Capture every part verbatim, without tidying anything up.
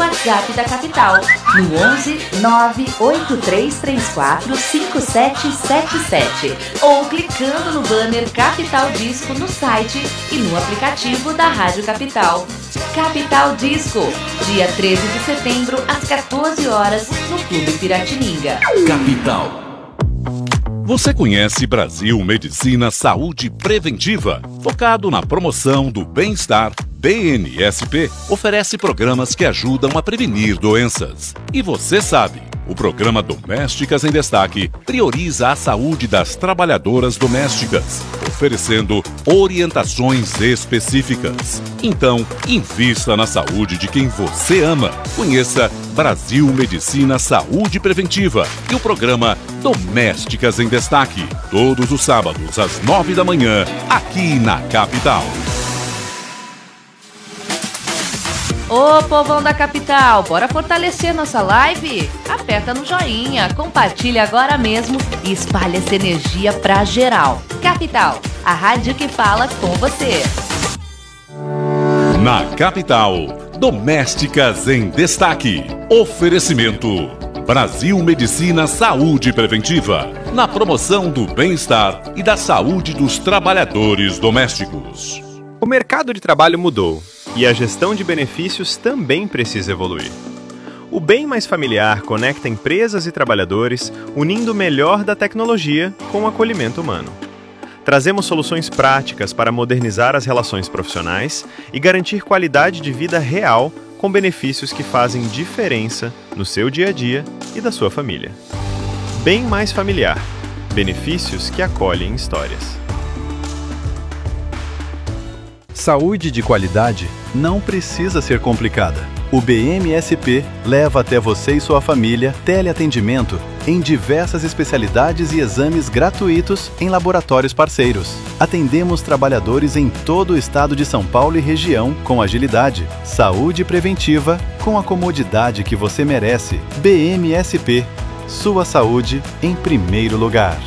WhatsApp da Capital, no onze nove oito três três quatro cinco sete sete sete, ou clicando no banner Capital Disco no site e no aplicativo da Rádio Capital. Capital Disco, dia treze de setembro, às quatorze horas, no Clube Piratininga. Capital. Você conhece Brasil Medicina Saúde Preventiva? Focado na promoção do bem-estar, B N S P oferece programas que ajudam a prevenir doenças. E você sabe, o programa Domésticas em Destaque prioriza a saúde das trabalhadoras domésticas, oferecendo orientações específicas. Então, invista na saúde de quem você ama. Conheça Brasil Medicina Saúde Preventiva e o programa Domésticas em Destaque, todos os sábados às nove da manhã, aqui na Capital. Ô povão da Capital, bora fortalecer nossa live? Aperta no joinha, compartilha agora mesmo e espalha essa energia pra geral. Capital, a rádio que fala com você. Na Capital, Domésticas em Destaque. Oferecimento Brasil Medicina Saúde Preventiva, na promoção do bem-estar e da saúde dos trabalhadores domésticos. O mercado de trabalho mudou e a gestão de benefícios também precisa evoluir. O Bem Mais Familiar conecta empresas e trabalhadores, unindo o melhor da tecnologia com o acolhimento humano. Trazemos soluções práticas para modernizar as relações profissionais e garantir qualidade de vida real com benefícios que fazem diferença no seu dia a dia e da sua família. Bem Mais Familiar. Benefícios que acolhem histórias. Saúde de qualidade não precisa ser complicada. O B M S P leva até você e sua família teleatendimento em diversas especialidades e exames gratuitos em laboratórios parceiros. Atendemos trabalhadores em todo o estado de São Paulo e região com agilidade. Saúde preventiva com a comodidade que você merece. B M S P. Sua saúde em primeiro lugar.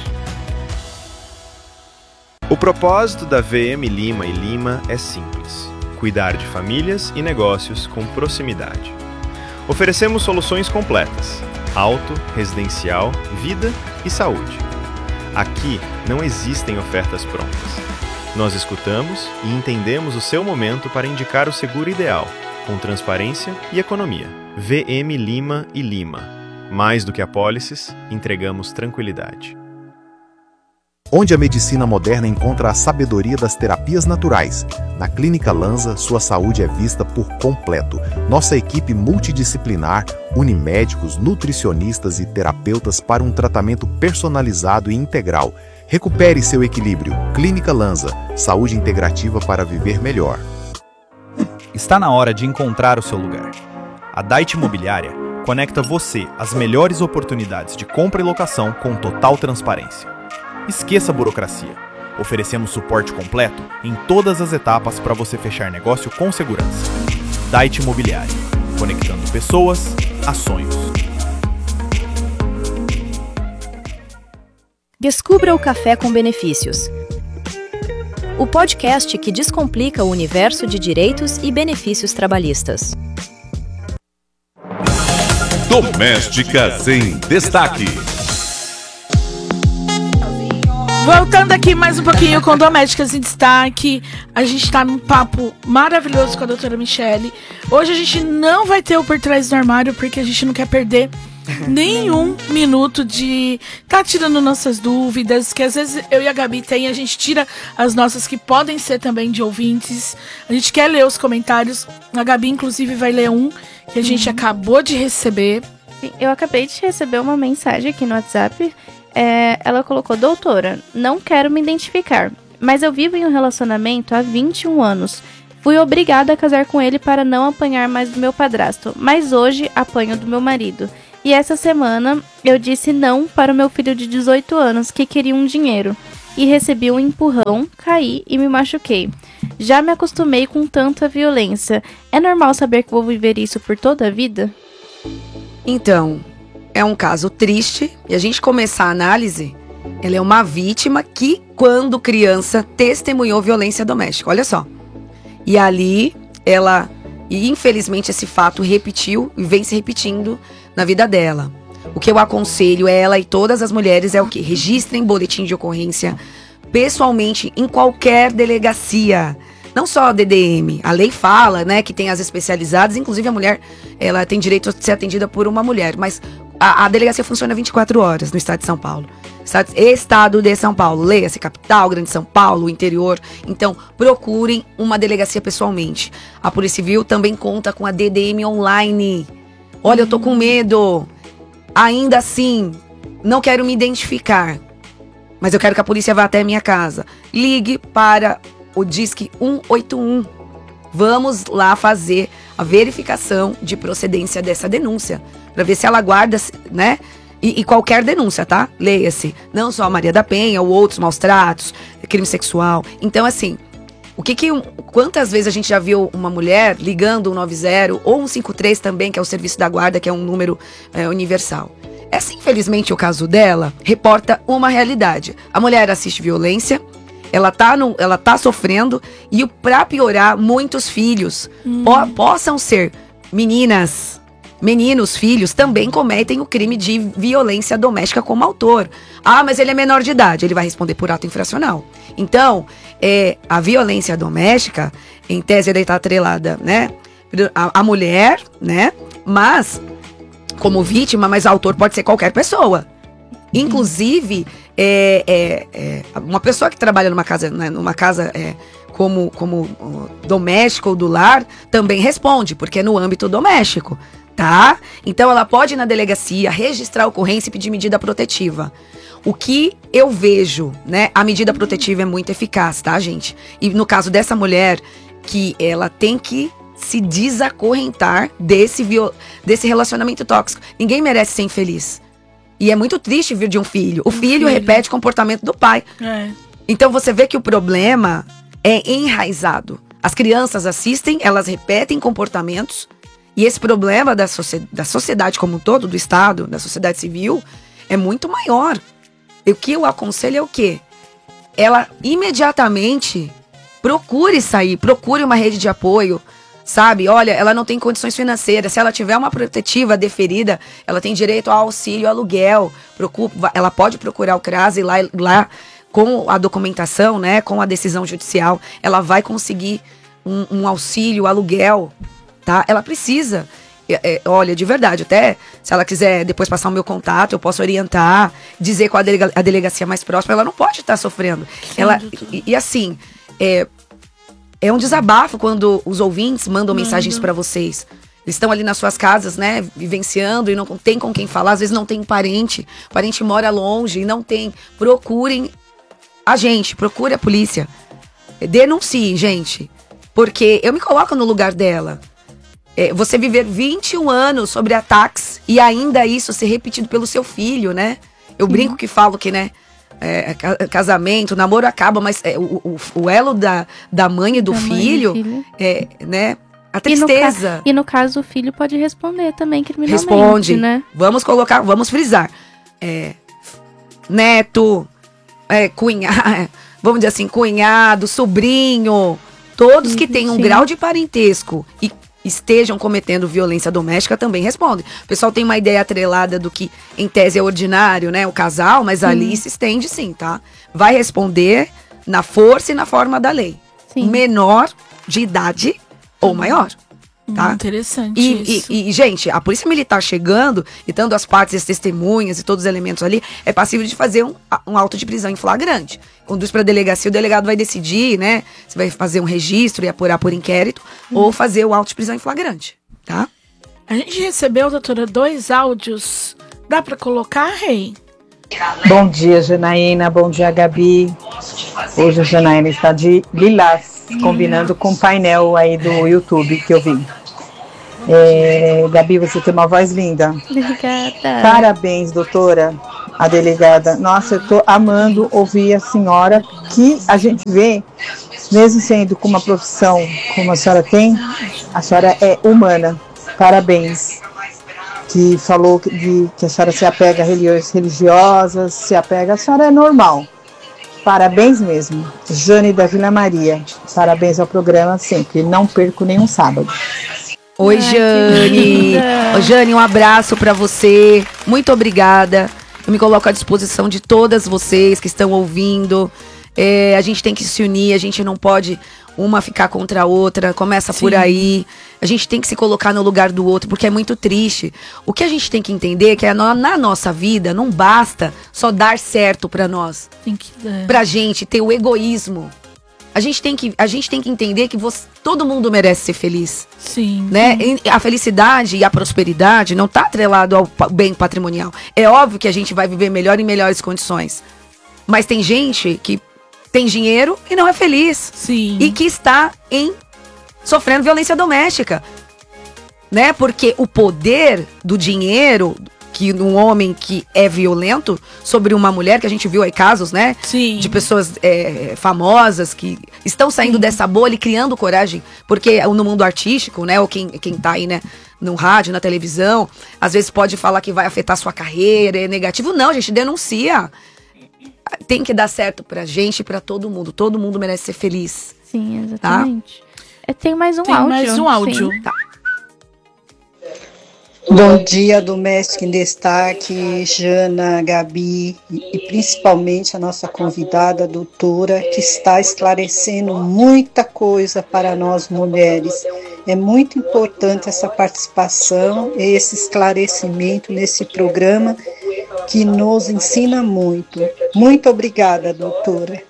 O propósito da V M Lima e Lima é simples: cuidar de famílias e negócios com proximidade. Oferecemos soluções completas: auto, residencial, vida e saúde. Aqui não existem ofertas prontas. Nós escutamos e entendemos o seu momento para indicar o seguro ideal, com transparência e economia. V M Lima e Lima. Mais do que apólices, entregamos tranquilidade. Onde a medicina moderna encontra a sabedoria das terapias naturais. Na Clínica Lanza, sua saúde é vista por completo. Nossa equipe multidisciplinar une médicos, nutricionistas e terapeutas para um tratamento personalizado e integral. Recupere seu equilíbrio. Clínica Lanza, saúde integrativa para viver melhor. Está na hora de encontrar o seu lugar. A Dait Imobiliária conecta você às melhores oportunidades de compra e locação com total transparência. Esqueça a burocracia. Oferecemos suporte completo em todas as etapas para você fechar negócio com segurança. Dait Imobiliária, conectando pessoas a sonhos. Descubra o Café com Benefícios. O podcast que descomplica o universo de direitos e benefícios trabalhistas. Domésticas em Destaque. Voltando aqui mais um pouquinho com Domésticas em Destaque, a gente está num papo maravilhoso com a doutora Michele. Hoje a gente não vai ter o Por Trás do Armário, porque a gente não quer perder nenhum minuto de tá tirando nossas dúvidas, que às vezes eu e a Gabi tem, a gente tira as nossas que podem ser também de ouvintes. A gente quer ler os comentários, a Gabi inclusive vai ler um que a gente uhum. acabou de receber. Eu acabei de receber uma mensagem aqui no WhatsApp. É, ela colocou: doutora, não quero me identificar, mas eu vivo em um relacionamento há vinte e um anos. Fui obrigada a casar com ele para não apanhar mais do meu padrasto, mas hoje apanho do meu marido. E essa semana eu disse não para o meu filho de dezoito anos que queria um dinheiro. E recebi um empurrão, caí e me machuquei. Já me acostumei com tanta violência. É normal saber que vou viver isso por toda a vida? Então, é um caso triste, e a gente começar a análise, ela é uma vítima que, quando criança, testemunhou violência doméstica. Olha só. E ali, ela E infelizmente esse fato repetiu e vem se repetindo na vida dela. O que eu aconselho ela e todas as mulheres é o quê? Registrem boletim de ocorrência pessoalmente em qualquer delegacia. Não só a D D M, a lei fala, né, que tem as especializadas, inclusive a mulher, ela tem direito a ser atendida por uma mulher, mas a, a delegacia funciona vinte e quatro horas no estado de São Paulo. Estado, estado de São Paulo, leia-se capital, Grande São Paulo, interior. Então, procurem uma delegacia pessoalmente. A Polícia Civil também conta com a D D M online. Olha, eu tô com medo. Ainda assim, não quero me identificar, mas eu quero que a polícia vá até a minha casa. Ligue para o Disque um oito um. Vamos lá fazer a verificação de procedência dessa denúncia, para ver se ela guarda, né? E, e qualquer denúncia, tá? Leia-se. Não só a Maria da Penha, ou outros maus tratos, crime sexual. Então, assim, o que que... Quantas vezes a gente já viu uma mulher ligando um nove zero ou um cinco três também, que é o serviço da guarda, que é um número é, universal. Essa, infelizmente, o caso dela reporta uma realidade. A mulher assiste violência, ela tá, no, ela tá sofrendo, e pra piorar, muitos filhos hum. po- possam ser meninas, meninos, filhos, também cometem o crime de violência doméstica como autor. Ah, mas ele é menor de idade, ele vai responder por ato infracional. Então, é, a violência doméstica, em tese, ela está atrelada, né, a, a mulher, né, mas como vítima, mas autor pode ser qualquer pessoa. Inclusive, é, é, é, uma pessoa que trabalha numa casa, né, numa casa é, como, como uh, doméstico ou do lar, também responde, porque é no âmbito doméstico, tá? Então, ela pode ir na delegacia, registrar a ocorrência e pedir medida protetiva. O que eu vejo, né, a medida protetiva é muito eficaz, tá, gente? E no caso dessa mulher, que ela tem que se desacorrentar desse, viol- desse relacionamento tóxico. Ninguém merece ser infeliz. E é muito triste vir de um filho. O um filho, filho repete o comportamento do pai. É. Então você vê que o problema é enraizado. As crianças assistem, elas repetem comportamentos. E esse problema da, socie- da sociedade como um todo, do Estado, da sociedade civil, é muito maior. E o que eu aconselho é o quê? Ela imediatamente procure sair, procure uma rede de apoio. Sabe, olha, ela não tem condições financeiras. Se ela tiver uma protetiva deferida, ela tem direito ao auxílio aluguel. Procura, ela pode procurar o CRAS e lá, lá com a documentação, né, com a decisão judicial, ela vai conseguir um, um auxílio aluguel, tá? Ela precisa. É, é, olha, de verdade, até se ela quiser depois passar o meu contato, eu posso orientar, dizer qual a, delega, a delegacia mais próxima. Ela não pode estar sofrendo. Ela, e, e assim, é... É um desabafo quando os ouvintes mandam Manda. mensagens para vocês. Eles estão ali nas suas casas, né, vivenciando e não tem com quem falar. Às vezes não tem parente, o parente mora longe e não tem. Procurem a gente, procure a polícia. Denunciem, gente. Porque eu me coloco no lugar dela. É, você viver vinte e um anos sobre ataques e ainda isso ser repetido pelo seu filho, né? Eu Sim. brinco que falo que, né, É, casamento, namoro acaba, mas é, o, o, o elo da, da mãe e do da filho, filho. É, né, a tristeza. E no, e no caso, o filho pode responder também criminalmente, Responde, né? Vamos colocar, vamos frisar. É, neto, é, cunhado, vamos dizer assim, cunhado, sobrinho, todos sim, que têm um sim. grau de parentesco e estejam cometendo violência doméstica também respondem. O pessoal tem uma ideia atrelada do que em tese é ordinário, né, o casal, mas sim. ali se estende sim, tá? Vai responder na força e na forma da lei. Sim. Menor de idade ou maior, tá? Hum, interessante e, isso. E, e, gente, a polícia militar chegando e dando as partes, as testemunhas e todos os elementos ali, é passível de fazer um, um auto de prisão em flagrante. Conduz para a delegacia, o delegado vai decidir, né, se vai fazer um registro e apurar por inquérito hum. ou fazer o auto de prisão em flagrante, tá? A gente recebeu, doutora, dois áudios. Dá para colocar, Rei? Bom dia, Janaína. Bom dia, Gabi. Hoje a Janaína está de lilás, hum. combinando com o painel aí do YouTube que eu vi. É, Gabi, você tem uma voz linda. Obrigada. Parabéns, doutora, a delegada. Nossa, eu tô amando ouvir a senhora, que a gente vê, mesmo sendo com uma profissão como a senhora tem, a senhora é humana. Parabéns. Que falou de, que a senhora se apega a religiosas, se apega, a senhora é normal. Parabéns mesmo. Jane da Vila Maria. Parabéns ao programa sempre. Não perco nenhum sábado. Oi, Ai, Jane. Ô, Jane, um abraço pra você. Muito obrigada. Eu me coloco à disposição de todas vocês que estão ouvindo. É, a gente tem que se unir, a gente não pode uma ficar contra a outra. Começa Sim. por aí. A gente tem que se colocar no lugar do outro, porque é muito triste. O que a gente tem que entender é que na, na nossa vida não basta só dar certo pra nós. Tem que dar. Pra gente ter o egoísmo. A gente tem que, a gente tem que entender que você, todo mundo merece ser feliz. Sim. Né? A felicidade e a prosperidade não está atrelado ao bem patrimonial. É óbvio que a gente vai viver melhor em melhores condições. Mas tem gente que tem dinheiro e não é feliz. Sim. E que está em sofrendo violência doméstica. Né? Porque o poder do dinheiro que um homem que é violento sobre uma mulher, que a gente viu aí casos, né? Sim. De pessoas é, famosas que estão saindo Sim. dessa bolha e criando coragem, porque no mundo artístico, né? Ou quem, quem tá aí, né? No rádio, na televisão, às vezes pode falar que vai afetar sua carreira, é negativo. Não, gente, denuncia. Tem que dar certo pra gente e pra todo mundo. Todo mundo merece ser feliz. Sim, exatamente. Tá? É, tem mais um tem áudio. mais um áudio. Sim. Tá. Bom dia, Doméstica em Destaque, Jana, Gabi e principalmente a nossa convidada, a doutora, que está esclarecendo muita coisa para nós mulheres. É muito importante essa participação, esse esclarecimento nesse programa que nos ensina muito. Muito obrigada, doutora.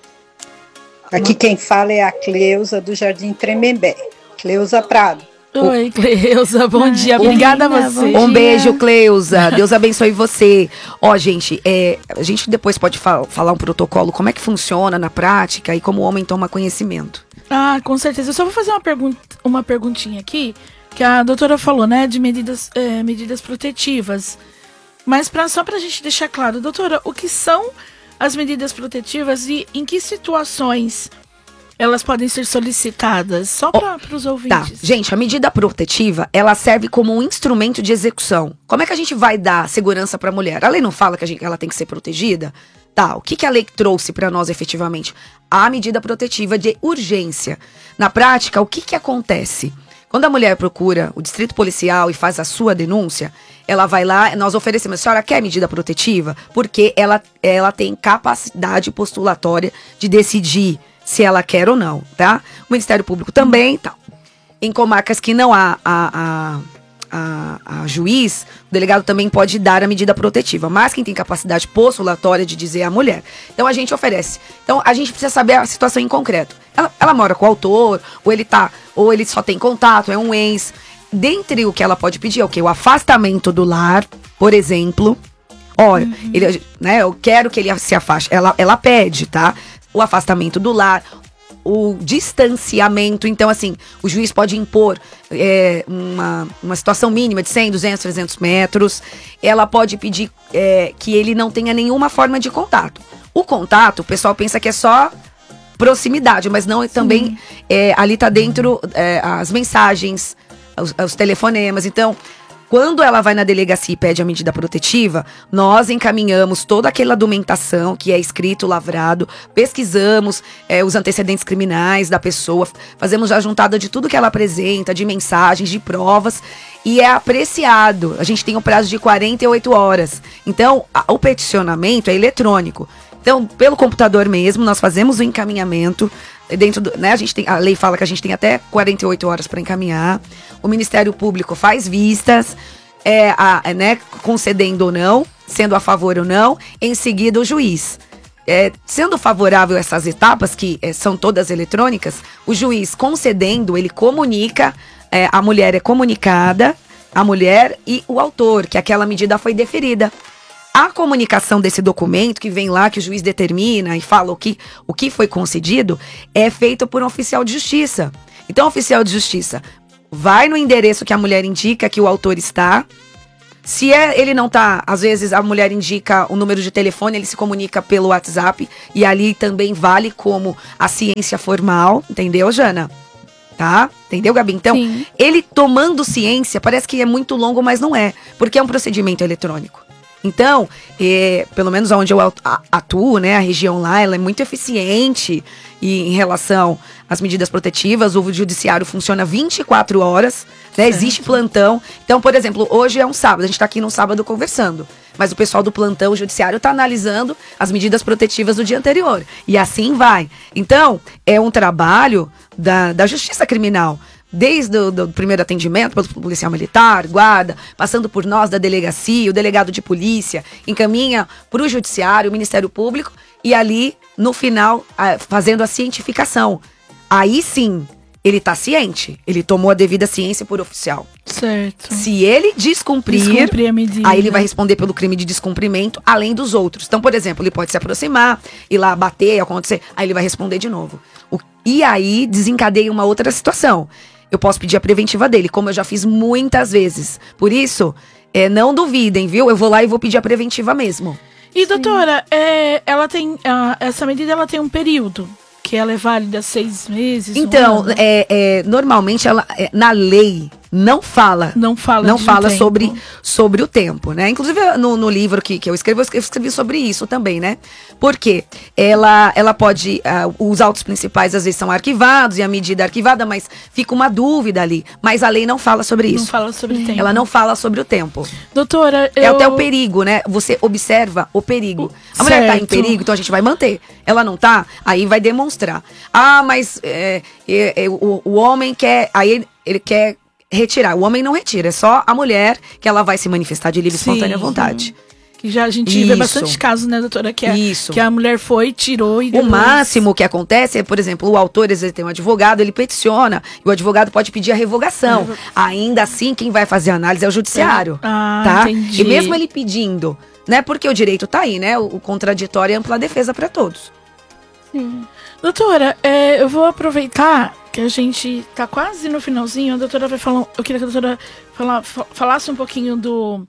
Aqui quem fala é a Cleusa do Jardim Tremembé. Cleusa Prado. Oi, Cleusa, bom Ai, dia. Obrigada a você. Um beijo, Cleusa. Deus abençoe você. Ó, gente, é, a gente depois pode fa- falar um protocolo, como é que funciona na prática e como o homem toma conhecimento. Ah, com certeza. Eu só vou fazer uma, pergun- uma perguntinha aqui, que a doutora falou, né, de medidas, é, medidas protetivas. Mas pra, só pra gente deixar claro, doutora, o que são as medidas protetivas e em que situações elas podem ser solicitadas? Só para oh, os ouvintes. Tá, gente, a medida protetiva, ela serve como um instrumento de execução. Como é que a gente vai dar segurança para a mulher? A lei não fala que a gente, ela tem que ser protegida? Tá, o que, que a lei trouxe para nós efetivamente? A medida protetiva de urgência. Na prática, o que, que acontece? Quando a mulher procura o distrito policial e faz a sua denúncia, ela vai lá, nós oferecemos, a senhora quer medida protetiva? Porque ela, ela tem capacidade postulatória de decidir se ela quer ou não, tá? O Ministério Público também, tá. Em comarcas que não há a, a, a, a juiz, o delegado também pode dar a medida protetiva, mas quem tem capacidade postulatória de dizer é a mulher. Então a gente oferece. Então a gente precisa saber a situação em concreto. Ela, ela mora com o autor, ou ele tá, ou ele só tem contato, é um ex. Dentre o que ela pode pedir é o quê? O afastamento do lar, por exemplo. Olha, uhum. ele, né, eu quero que ele se afaste. Ela, ela pede, tá? O afastamento do lar, o distanciamento. Então, assim, o juiz pode impor é, uma, uma situação mínima de cem, duzentos, trezentos metros. Ela pode pedir é, que ele não tenha nenhuma forma de contato. O contato, o pessoal pensa que é só proximidade, mas não, também é, ali tá dentro é, as mensagens, os, os telefonemas. Então, quando ela vai na delegacia e pede a medida protetiva, nós encaminhamos toda aquela documentação que é escrito, lavrado, pesquisamos é, os antecedentes criminais da pessoa, fazemos a juntada de tudo que ela apresenta, de mensagens, de provas, e é apreciado. A gente tem um prazo de quarenta e oito horas. Então, a, o peticionamento é eletrônico. Então, pelo computador mesmo, nós fazemos o encaminhamento. Dentro do, né, a, gente tem, a lei fala que a gente tem até quarenta e oito horas para encaminhar. O Ministério Público faz vistas, é, a, é, né, concedendo ou não, sendo a favor ou não. Em seguida, o juiz. É, sendo favorável a essas etapas, que é, são todas eletrônicas, o juiz concedendo, ele comunica, é, a mulher é comunicada, a mulher e o autor, que aquela medida foi deferida. A comunicação desse documento, que vem lá, que o juiz determina e fala o que, o que foi concedido, é feito por um oficial de justiça. Então, o oficial de justiça vai no endereço que a mulher indica que o autor está. Se é, ele não está, às vezes a mulher indica o número de telefone, ele se comunica pelo WhatsApp, e ali também vale como a ciência formal, entendeu, Jana? Tá? Entendeu, Gabi? Então, Sim. ele tomando ciência, parece que é muito longo, mas não é, porque é um procedimento eletrônico. Então, é, pelo menos onde eu atuo, né, a região lá, ela é muito eficiente e em relação às medidas protetivas. O judiciário funciona vinte e quatro horas, né, existe plantão. Então, por exemplo, hoje é um sábado, a gente está aqui no sábado conversando, mas o pessoal do plantão, o judiciário, está analisando as medidas protetivas do dia anterior. E assim vai. Então, é um trabalho da, da justiça criminal. Desde o do primeiro atendimento, pelo policial militar, guarda, passando por nós da delegacia, o delegado de polícia, encaminha para o judiciário, o Ministério Público, e ali, no final, a, fazendo a cientificação. Aí sim, ele está ciente, ele tomou a devida ciência por oficial. Certo. Se ele descumprir, Descumprir a medida. aí ele vai responder pelo crime de descumprimento, além dos outros. Então, por exemplo, ele pode se aproximar, ir lá bater, acontecer, aí ele vai responder de novo. O, e aí desencadeia uma outra situação. Eu posso pedir a preventiva dele, como eu já fiz muitas vezes. Por isso, é, não duvidem, viu? Eu vou lá e vou pedir a preventiva mesmo. E, doutora, é, ela tem, uh, essa medida ela tem um período, que ela é válida seis meses? Então, um ano? é, é, normalmente, ela, é, na lei, não fala. Não fala Não de fala tempo. sobre, sobre o tempo, né? Inclusive, no, no livro que, que eu escrevo, eu escrevi sobre isso também, né? Porque ela, ela pode... Uh, os autos principais, às vezes, são arquivados e a medida é arquivada, mas fica uma dúvida ali. Mas a lei não fala sobre isso. Não fala sobre o tempo. Ela não fala sobre o tempo. Doutora, É eu... até o perigo, né? Você observa o perigo. A mulher tá em Certo. perigo, então a gente vai manter. Ela não tá, aí vai demonstrar. Ah, mas é, é, é, o, o homem quer... Aí ele, ele quer retirar. O homem não retira, é só a mulher que ela vai se manifestar de livre e Sim. espontânea vontade. Que já a gente Isso. vê bastante casos, né, doutora? Que a, Isso. que a mulher foi, tirou e O depois... máximo que acontece é, por exemplo, o autor, ele tem um advogado, ele peticiona, e o advogado pode pedir a revogação. Revo- Ainda assim, quem vai fazer a análise é o judiciário. Ah, tá? entendi. E mesmo ele pedindo, né? Porque o direito tá aí, né? O, o contraditório é ampla defesa para todos. Sim. Doutora, é, eu vou aproveitar que a gente tá quase no finalzinho. A doutora vai falar. Eu queria que a doutora fala, fa- falasse um pouquinho do,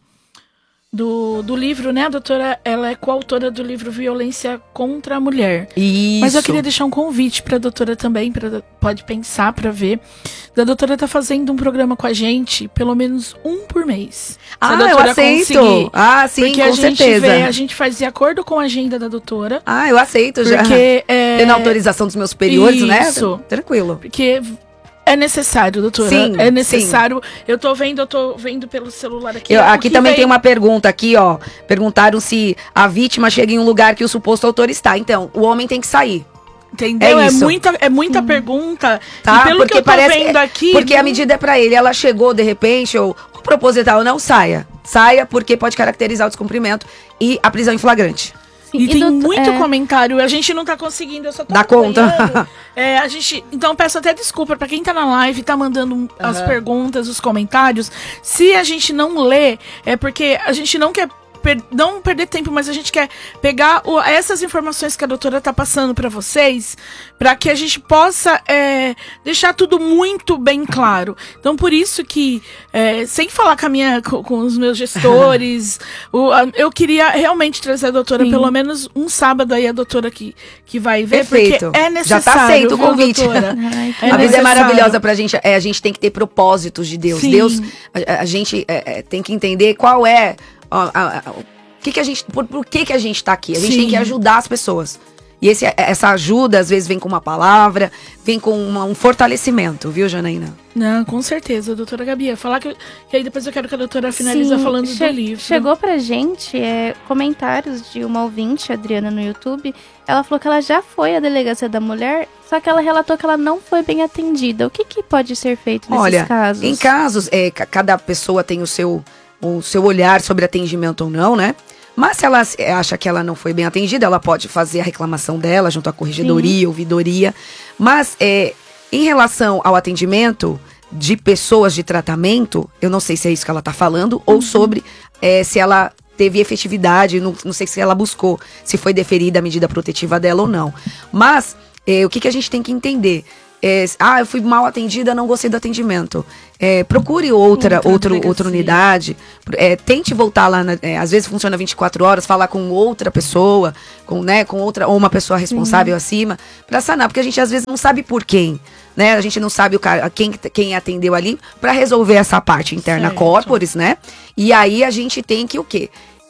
do, do livro, né? A doutora, ela é coautora do livro Violência contra a Mulher. Isso. Mas eu queria deixar um convite pra doutora também, pra, pode pensar pra ver. A doutora tá fazendo um programa com a gente, pelo menos um por mês. Se a Ah, eu doutora aceito. conseguir. Ah, sim, Porque com a gente certeza. vê, a gente faz de acordo com a agenda da doutora. Ah, eu aceito já. Porque é, Tendo autorização dos meus superiores, né? Isso. Tranquilo. Porque é necessário, doutora. Sim, é necessário. Eu tô vendo, eu tô vendo pelo celular aqui. Eu- o aqui que também vem- tem uma pergunta aqui, ó. Perguntaram se a vítima chega em um lugar que o suposto autor está. Então, o homem tem que sair. Entendeu? É É, isso. muita, é muita pergunta. Tá? E pelo que eu tô vendo aqui. Porque a medida é pra ele. Ela chegou de repente, ou, ou proposital, não saia. Saia porque pode caracterizar o descumprimento e a prisão em flagrante. E, E tem doutor- muito é. comentário, a gente não tá conseguindo, eu só tô Dá conta. acompanhando. É, a gente, então peço até desculpa pra quem tá na live, tá mandando as perguntas, os comentários. Se a gente não lê, é porque a gente não quer per- não perder tempo, mas a gente quer pegar o- essas informações que a doutora tá passando pra vocês, pra que a gente possa é, deixar tudo muito bem claro. Então, por isso que, é, sem falar com, a minha, com, com os meus gestores, o- a- eu queria realmente trazer a doutora, Sim. pelo menos um sábado aí, a doutora que, que vai ver, Perfeito. porque é Já necessário. tá aceito o viu, convite. doutora? Ai, que É a vida é necessário. maravilhosa pra gente. É, a gente tem que ter propósitos de Deus. Sim. Deus, a, a gente é, é, tem que entender qual é. ó, a- a- o que, que a gente. Por, por que, que a gente tá aqui? A gente Sim. tem que ajudar as pessoas. E esse, essa ajuda, às vezes, vem com uma palavra, vem com uma- um fortalecimento, viu, Janaína? Não, com certeza, doutora Gabi. Falar que, que aí depois eu quero que a doutora finalize Sim, falando che- do livro. Chegou pra gente é, comentários de uma ouvinte, Adriana, no YouTube. Ela falou que ela já foi à delegacia da mulher, só que ela relatou que ela não foi bem atendida. O que, que pode ser feito nesses Olha, casos? em casos, é, ca- cada pessoa tem o seu, o seu olhar sobre atendimento ou não, né? Mas se ela se- acha que ela não foi bem atendida, ela pode fazer a reclamação dela junto à corregedoria, ouvidoria. Mas é, em relação ao atendimento de pessoas de tratamento, eu não sei se é isso que ela está falando, ou sobre é, se ela teve efetividade, não, não sei se ela buscou, se foi deferida a medida protetiva dela ou não. Mas é, o que, que a gente tem que entender? É, ah, eu fui mal atendida, não gostei do atendimento. É, procure outra, Outra outro, delegacia. outra unidade. É, tente voltar lá, na- é, às vezes funciona vinte e quatro horas, falar com outra pessoa, com, né, com outra, ou uma pessoa responsável acima, pra sanar, porque a gente às vezes não sabe por quem. Né? A gente não sabe o cara, quem, quem atendeu ali, pra resolver essa parte interna Certo. corporis, né? E aí a gente tem que o quê?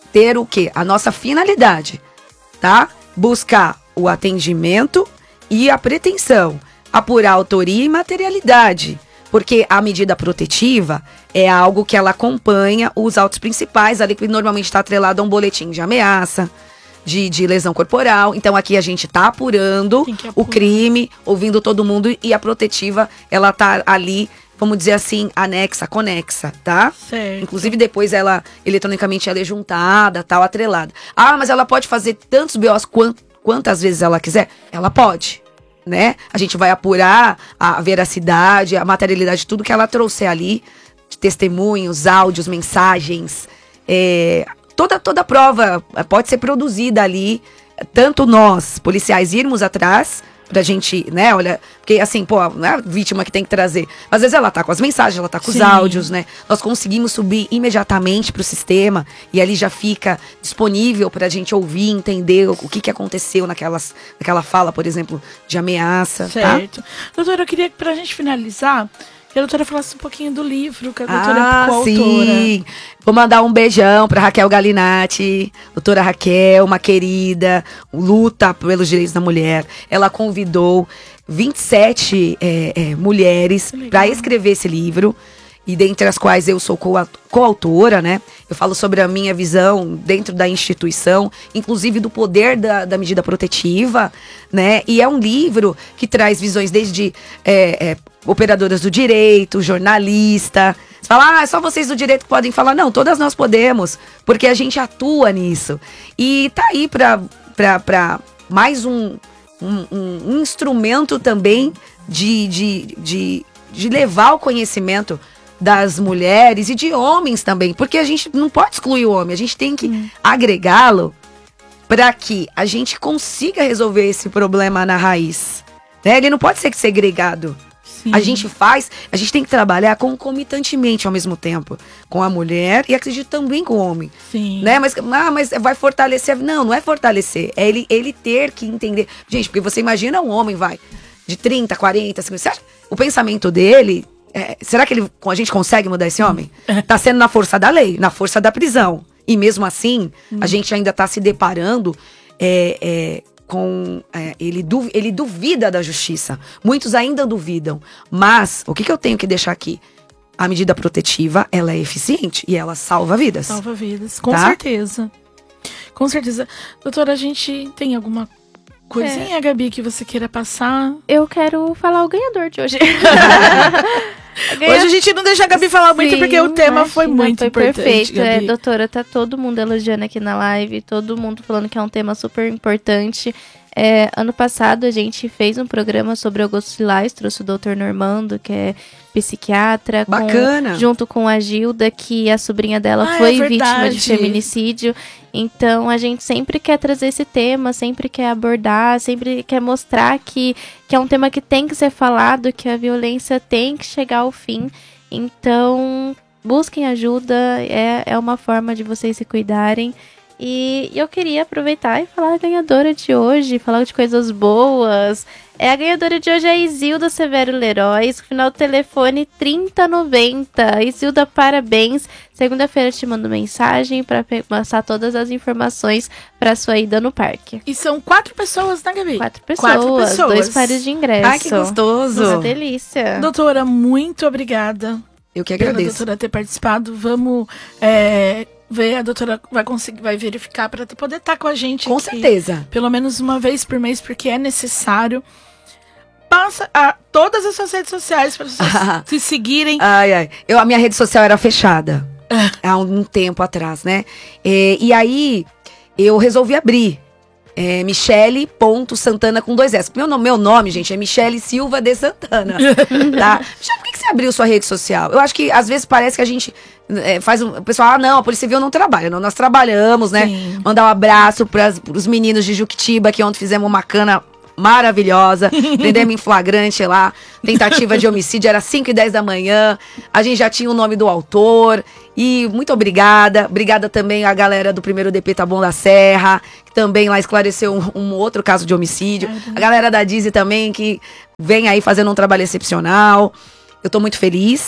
ter o quê? A nossa finalidade, tá? Buscar o atendimento e a pretensão, apurar autoria e materialidade, porque a medida protetiva é algo que ela acompanha os autos principais, ali que normalmente está atrelado a um boletim de ameaça, de, de lesão corporal. Então aqui a gente tá apurando o crime, ouvindo todo mundo, e a protetiva, ela tá ali, vamos dizer assim, anexa, conexa, tá? Certo. Inclusive depois ela, eletronicamente, ela é juntada, tal, atrelada. Ah, mas ela pode fazer tantos B Os quant, quantas vezes ela quiser? Ela pode, né? A gente vai apurar a veracidade, a materialidade de tudo que ela trouxer ali, de testemunhos, áudios, mensagens, é, toda, toda a prova pode ser produzida ali, tanto nós, policiais, irmos atrás, pra gente, né, olha, porque assim, pô, não é a vítima que tem que trazer, às vezes ela tá com as mensagens, ela tá com Sim. os áudios, né, nós conseguimos subir imediatamente pro sistema, e ali já fica disponível pra gente ouvir, entender o, o que que aconteceu naquelas, naquela fala, por exemplo, de ameaça, Certo. tá? Doutora, eu queria que pra gente finalizar, que a doutora falasse um pouquinho do livro que a doutora é Ah, coautora. sim. Vou mandar um beijão pra Raquel Galinatti, doutora Raquel, uma querida, luta pelos direitos da mulher. Ela convidou vinte e sete é, é, mulheres para escrever esse livro, e dentre as quais eu sou coautora, né? Eu falo sobre a minha visão dentro da instituição, inclusive do poder da, da medida protetiva, né? E é um livro que traz visões desde é, é, operadoras do direito, jornalista. Você fala, ah, é só vocês do direito que podem falar. Não, todas nós podemos, porque a gente atua nisso. E tá aí pra, pra, pra mais um, um, um instrumento também de, de, de, de levar o conhecimento das mulheres e de homens também, porque a gente não pode excluir o homem, a gente tem que hum. agregá-lo para que a gente consiga resolver esse problema na raiz, né? Ele não pode ser segregado. Sim. A gente faz, a gente tem que trabalhar concomitantemente ao mesmo tempo, com a mulher e acredito também com o homem. Sim. Né? Mas, ah, mas vai fortalecer. Não, não é fortalecer, é ele, ele ter que entender. Gente, porque você imagina um homem, vai, de trinta, quarenta, cinquenta, você acha, o pensamento dele. É, será que ele, a gente consegue mudar esse homem? Tá sendo na força da lei, na força da prisão. E mesmo assim, hum. a gente ainda tá se deparando é, é, com... É, ele, duv, ele duvida da justiça. Muitos ainda duvidam. Mas, o que, que eu tenho que deixar aqui? A medida protetiva, ela é eficiente e ela salva vidas. Salva vidas, com tá? certeza. Com certeza. Doutora, a gente tem alguma coisinha, é. Gabi, que você queira passar? Eu quero falar o ganhador de hoje. Ganha... Hoje a gente não deixa a Gabi falar muito, sim, porque o tema foi muito foi importante, perfeito. Gabi. É, doutora, tá todo mundo elogiando aqui na live, todo mundo falando que é um tema super importante. É, ano passado a gente fez um programa sobre Augusto Silais, trouxe o doutor Normando, que é psiquiatra. Bacana. Com, junto com a Gilda, que a sobrinha dela ah, foi é vítima de feminicídio. Então a gente sempre quer trazer esse tema, sempre quer abordar, sempre quer mostrar que, que é um tema que tem que ser falado, que a violência tem que chegar ao fim. Então busquem ajuda, é, é uma forma de vocês se cuidarem. E eu queria aproveitar e falar a ganhadora de hoje, falar de coisas boas. É, a ganhadora de hoje é a Isilda Severo Leróis, final do telefone trinta noventa. Isilda, parabéns. Segunda-feira te mando mensagem para passar todas as informações para sua ida no parque. E são quatro pessoas, né, Gabi? Quatro pessoas, quatro pessoas. Dois pares de ingresso. Ai, que gostoso. Uma delícia. Doutora, muito obrigada. Eu que agradeço. Pela doutora ter participado. Vamos... É... ver, a doutora vai conseguir, vai verificar para poder estar com a gente com aqui, certeza, pelo menos uma vez por mês, porque é necessário. Passa a todas as suas redes sociais para vocês se seguirem. Ai, ai. Eu, a minha rede social era fechada há um tempo atrás, né? E, e aí eu resolvi abrir. É, Michele ponto Santana com dois S. Meu nome, meu nome, gente, é Michele Silva de Santana. Tá? Michele, por que, que você abriu sua rede social? Eu acho que às vezes parece que a gente é, faz um. O pessoal, ah, não, a Polícia Civil não trabalha. Não, nós trabalhamos, né? Sim. Mandar um abraço para os meninos de Juquitiba, que ontem fizemos uma cana maravilhosa. Prendemos em flagrante lá. Tentativa de homicídio, era cinco e dez da manhã. A gente já tinha o nome do autor. E muito obrigada. Obrigada também à galera do primeiro D P Taboão da Serra, que também lá esclareceu um, um outro caso de homicídio. É, a galera da Dizzy também, que vem aí fazendo um trabalho excepcional. Eu tô muito feliz.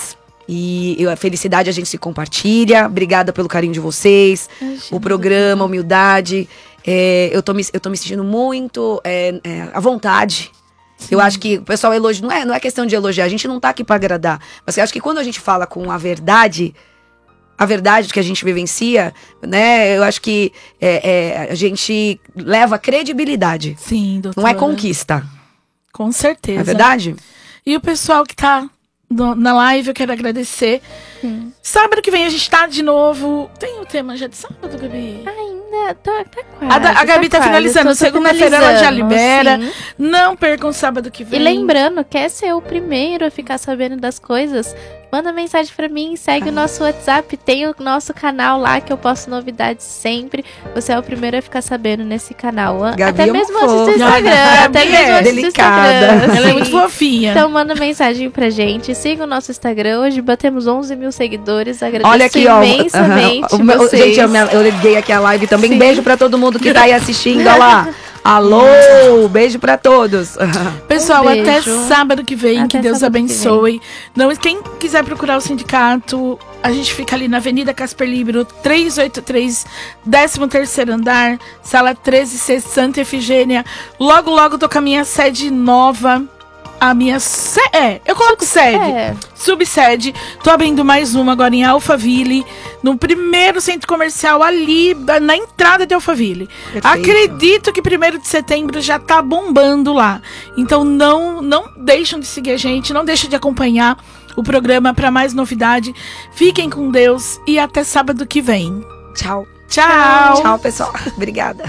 E eu, a felicidade a gente se compartilha. Obrigada pelo carinho de vocês. Imagina, o programa, a humildade. É, eu, tô me, eu tô me sentindo muito é, é, à vontade. Sim. Eu acho que o pessoal elogia. Não é, não é questão de elogiar. A gente não tá aqui pra agradar. Mas eu acho que quando a gente fala com a verdade... A verdade que a gente vivencia, né? Eu acho que é, é, a gente leva credibilidade. Sim, doutora. Não é conquista. Com certeza. É verdade? E o pessoal que tá no, na live, eu quero agradecer. Hum. Sábado que vem a gente tá de novo. Tem o tema já de sábado, Gabi? Ainda, tá, tá quase. A, da, a Gabi tá, tá finalizando. Segunda-feira ela já libera. Sim. Não percam sábado que vem. E lembrando, quer ser o primeiro a ficar sabendo das coisas? Manda mensagem pra mim, segue o nosso WhatsApp, tem o nosso canal lá que eu posto novidades sempre. Você é o primeiro a ficar sabendo nesse canal. Gabi até é mesmo um antes do Instagram. Gabi até mesmo é antes delicada. do Instagram. Ela é muito fofinha. Então manda mensagem pra gente, siga o nosso Instagram. Hoje batemos onze mil seguidores. Agradeço Olha aqui, ó, imensamente. Uh, uh, vocês. Gente, eu, me, eu liguei aqui a live também. Sim. Beijo pra todo mundo que tá aí assistindo. Olha lá. Alô, beijo pra todos. Pessoal, Um até beijo. sábado que vem, Até que Deus sábado que abençoe. Não, quem quiser procurar o sindicato, a gente fica ali na Avenida Casper Libero, trezentos e oitenta e três, décimo terceiro andar, sala treze C, Santa Efigênia. Logo, logo tô com a minha sede nova. A minha se- é, eu coloco sede, É. subsede. Tô abrindo mais uma agora em Alphaville, no primeiro centro comercial ali na entrada de Alphaville. Perfeito. Acredito que primeiro de setembro já tá bombando lá. Então não não deixem de seguir a gente, não deixem de acompanhar o programa para mais novidade. Fiquem com Deus e até sábado que vem. Tchau. Tchau. Tchau, pessoal. Obrigada.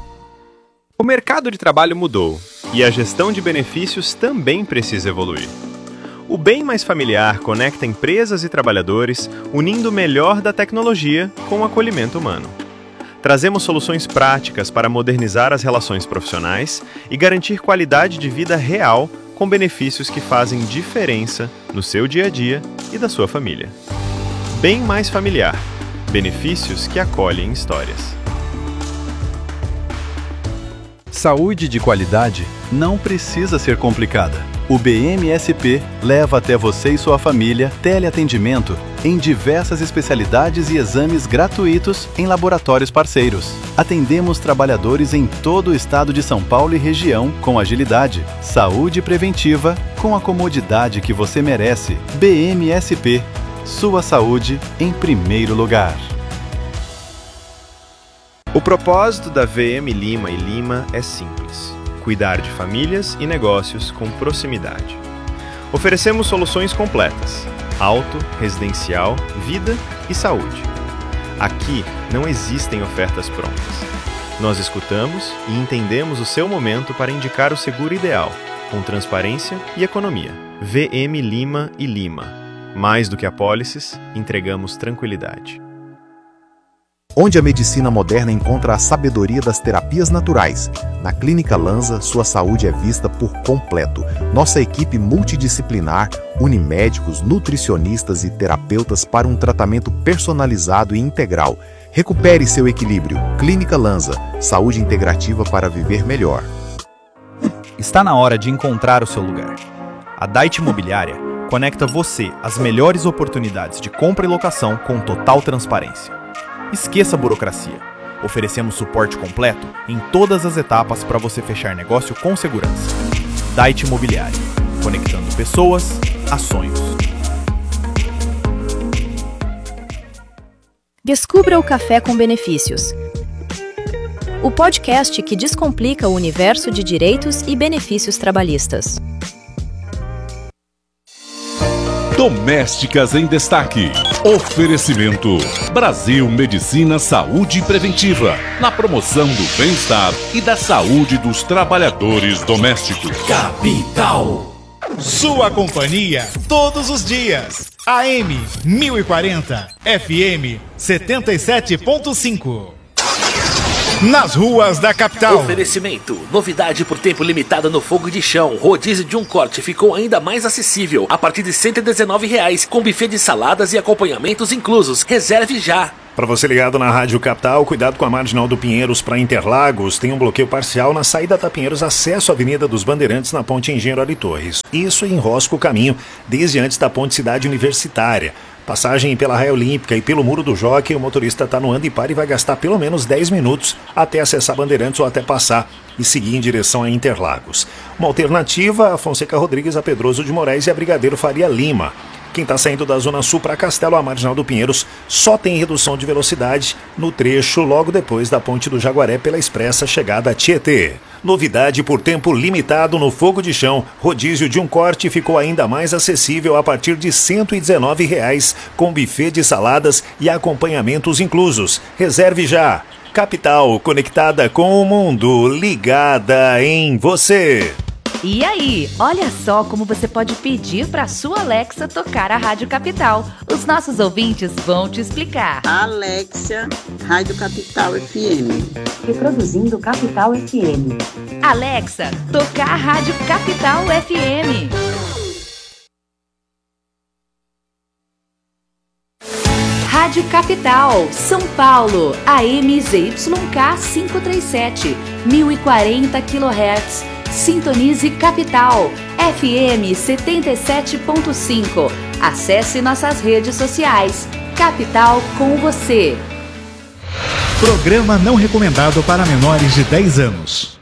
O mercado de trabalho mudou e a gestão de benefícios também precisa evoluir. O Bem Mais Familiar conecta empresas e trabalhadores, unindo o melhor da tecnologia com o acolhimento humano. Trazemos soluções práticas para modernizar as relações profissionais e garantir qualidade de vida real com benefícios que fazem diferença no seu dia a dia e da sua família. Bem Mais Familiar. Benefícios que acolhem histórias. Saúde de qualidade não precisa ser complicada. O B M S P leva até você e sua família teleatendimento em diversas especialidades e exames gratuitos em laboratórios parceiros. Atendemos trabalhadores em todo o estado de São Paulo e região com agilidade, saúde preventiva com a comodidade que você merece. B M S P, sua saúde em primeiro lugar. O propósito da V M Lima e Lima é simples: cuidar de famílias e negócios com proximidade. Oferecemos soluções completas: auto, residencial, vida e saúde. Aqui não existem ofertas prontas. Nós escutamos e entendemos o seu momento para indicar o seguro ideal, com transparência e economia. V M Lima e Lima. Mais do que apólices, entregamos tranquilidade. Onde a medicina moderna encontra a sabedoria das terapias naturais. Na Clínica Lanza, sua saúde é vista por completo. Nossa equipe multidisciplinar une médicos, nutricionistas e terapeutas para um tratamento personalizado e integral. Recupere seu equilíbrio. Clínica Lanza, saúde integrativa para viver melhor. Está na hora de encontrar o seu lugar. A Dait Imobiliária conecta você às melhores oportunidades de compra e locação com total transparência. Esqueça a burocracia. Oferecemos suporte completo em todas as etapas para você fechar negócio com segurança. Dait Imobiliária, conectando pessoas a sonhos. Descubra o Café com Benefícios. O podcast que descomplica o universo de direitos e benefícios trabalhistas. Domésticas em Destaque. Oferecimento: Brasil Medicina Saúde Preventiva, na promoção do bem-estar e da saúde dos trabalhadores domésticos. Capital. Sua companhia todos os dias. A M mil e quarenta, F M setenta e sete ponto cinco. Nas ruas da capital. Oferecimento: novidade por tempo limitado no fogo de chão. Rodízio de um corte ficou ainda mais acessível, a partir de cento e dezenove reais, com buffet de saladas e acompanhamentos inclusos. Reserve já. Para você ligado na Rádio Capital, cuidado com a Marginal do Pinheiros para Interlagos. Tem um bloqueio parcial na saída da Pinheiros, acesso à Avenida dos Bandeirantes na Ponte Engenheiro Ari Torres. Isso enrosca o caminho desde antes da Ponte Cidade Universitária. Passagem pela Raia Olímpica e pelo Muro do Jockey, o motorista está no anda e para e vai gastar pelo menos dez minutos até acessar Bandeirantes ou até passar e seguir em direção a Interlagos. Uma alternativa, a Fonseca Rodrigues, a Pedroso de Moraes e a Brigadeiro Faria Lima. Quem está saindo da Zona Sul para Castelo, a Marginal do Pinheiros, só tem redução de velocidade no trecho logo depois da Ponte do Jaguaré pela expressa chegada a Tietê. Novidade por tempo limitado no Fogo de Chão. Rodízio de um corte ficou ainda mais acessível a partir de cento e dezenove reais, com buffet de saladas e acompanhamentos inclusos. Reserve já. Capital, conectada com o mundo, ligada em você. E aí, olha só como você pode pedir para sua Alexa tocar a Rádio Capital. Os nossos ouvintes vão te explicar. Alexa, Rádio Capital F M. Reproduzindo Capital F M. Alexa, tocar a Rádio Capital F M. Rádio Capital, São Paulo, A M Z Y K quinhentos e trinta e sete, mil e quarenta quilohertz. Sintonize Capital, F M setenta e sete ponto cinco. Acesse nossas redes sociais. Capital com você. Programa não recomendado para menores de dez anos.